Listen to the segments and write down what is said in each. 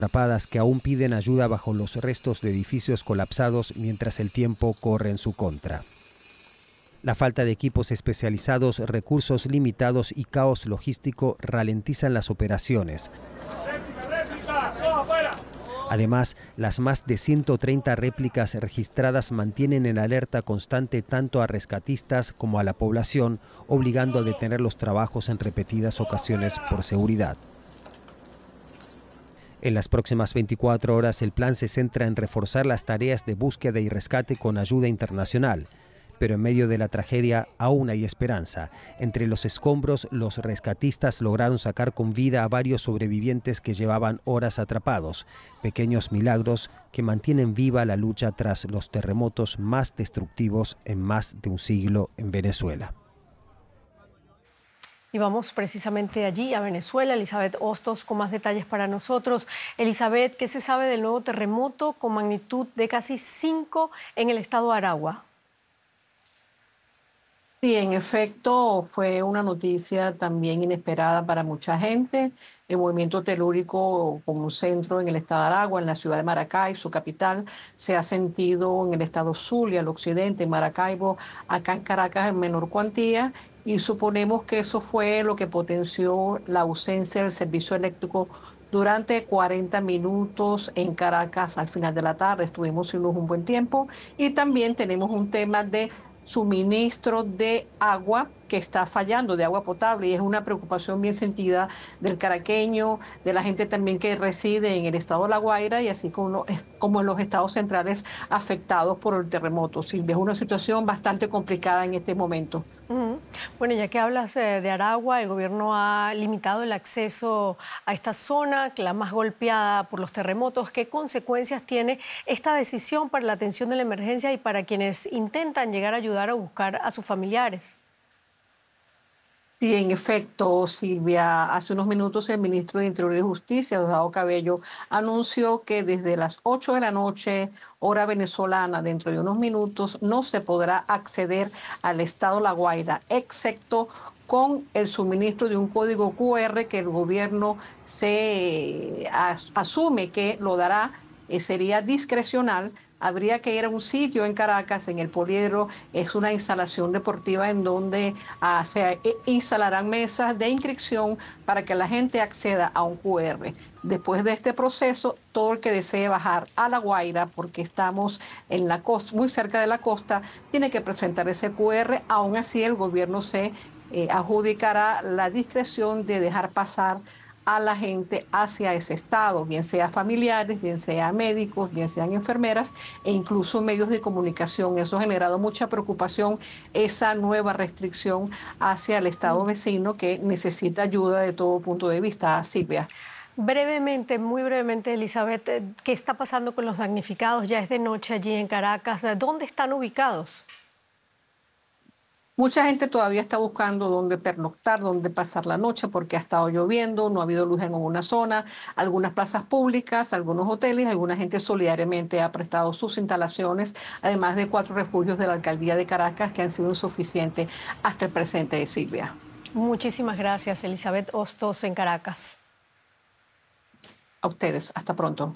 atrapadas que aún piden ayuda bajo los restos de edificios colapsados mientras el tiempo corre en su contra. La falta de equipos especializados, recursos limitados y caos logístico ralentizan las operaciones. Además, las más de 130 réplicas registradas mantienen en alerta constante tanto a rescatistas como a la población, obligando a detener los trabajos en repetidas ocasiones por seguridad. En las próximas 24 horas, el plan se centra en reforzar las tareas de búsqueda y rescate con ayuda internacional. Pero en medio de la tragedia aún hay esperanza. Entre los escombros, los rescatistas lograron sacar con vida a varios sobrevivientes que llevaban horas atrapados. Pequeños milagros que mantienen viva la lucha tras los terremotos más destructivos en más de un siglo en Venezuela. Y vamos precisamente allí, a Venezuela. Elizabeth Hostos con más detalles para nosotros. Elizabeth, ¿qué se sabe del nuevo terremoto con magnitud de casi 5 en el estado de Aragua? Sí, en efecto, fue una noticia también inesperada para mucha gente. El movimiento telúrico como un centro en el estado de Aragua, en la ciudad de Maracay, su capital, se ha sentido en el estado Zulia, al occidente, en Maracaibo, acá en Caracas en menor cuantía, y suponemos que eso fue lo que potenció la ausencia del servicio eléctrico durante 40 minutos en Caracas al final de la tarde. Estuvimos sin luz un buen tiempo y también tenemos un tema de suministro de agua que está fallando, de agua potable, y es una preocupación bien sentida del caraqueño, de la gente también que reside en el estado de La Guaira y así como en los estados centrales afectados por el terremoto. Sí, es una situación bastante complicada en este momento. Bueno, ya que hablas de Aragua, el gobierno ha limitado el acceso a esta zona, la más golpeada por los terremotos. ¿Qué consecuencias tiene esta decisión para la atención de la emergencia y para quienes intentan llegar a ayudar a buscar a sus familiares? Sí, en efecto, Silvia, hace unos minutos el ministro de Interior y Justicia, Diosdado Cabello, anunció que desde las 8 de la noche, hora venezolana, dentro de unos minutos, no se podrá acceder al estado La Guaira, excepto con el suministro de un código QR que el gobierno asume que lo dará, sería discrecional. Habría que ir a un sitio en Caracas, en el Poliedro, es una instalación deportiva en donde se instalarán mesas de inscripción para que la gente acceda a un QR. Después de este proceso, todo el que desee bajar a La Guaira, porque estamos en la costa, muy cerca de la costa, tiene que presentar ese QR. Aún así, el gobierno se adjudicará la discreción de dejar pasar a la gente hacia ese estado, bien sea familiares, bien sea médicos, bien sean enfermeras e incluso medios de comunicación. Eso ha generado mucha preocupación, esa nueva restricción hacia el estado vecino que necesita ayuda de todo punto de vista. Silvia. Brevemente, muy brevemente, Elizabeth, ¿qué está pasando con los damnificados? Ya es de noche allí en Caracas. ¿Dónde están ubicados? Mucha gente todavía está buscando dónde pernoctar, dónde pasar la noche, porque ha estado lloviendo, no ha habido luz en alguna zona, algunas plazas públicas, algunos hoteles, alguna gente solidariamente ha prestado sus instalaciones, además de 4 refugios de la alcaldía de Caracas que han sido insuficientes hasta el presente, Silvia. Muchísimas gracias, Elizabeth Hostos en Caracas. A ustedes, hasta pronto.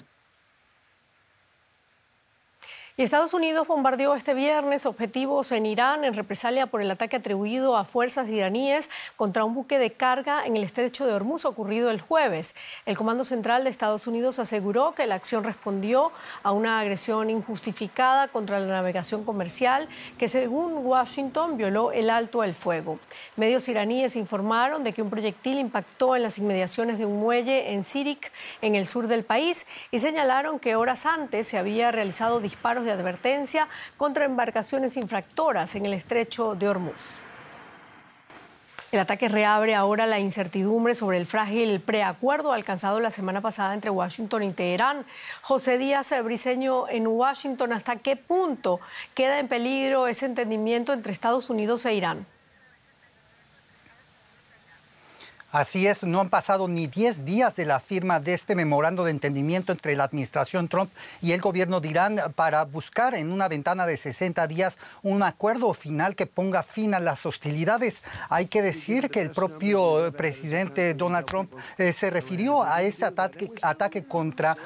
Y Estados Unidos bombardeó este viernes objetivos en Irán en represalia por el ataque atribuido a fuerzas iraníes contra un buque de carga en el estrecho de Hormuz ocurrido el jueves. El Comando Central de Estados Unidos aseguró que la acción respondió a una agresión injustificada contra la navegación comercial que, según Washington, violó el alto al fuego. Medios iraníes informaron de que un proyectil impactó en las inmediaciones de un muelle en Sirik, en el sur del país, y señalaron que horas antes se había realizado disparos de advertencia contra embarcaciones infractoras en el estrecho de Hormuz. El ataque reabre ahora la incertidumbre sobre el frágil preacuerdo alcanzado la semana pasada entre Washington y Teherán. José Díaz Briceño, en Washington, ¿hasta qué punto queda en peligro ese entendimiento entre Estados Unidos e Irán? Así es, no han pasado ni 10 días de la firma de este memorando de entendimiento entre la administración Trump y el gobierno de Irán para buscar en una ventana de 60 días un acuerdo final que ponga fin a las hostilidades. Hay que decir que el propio presidente Donald Trump se refirió a este ataque contra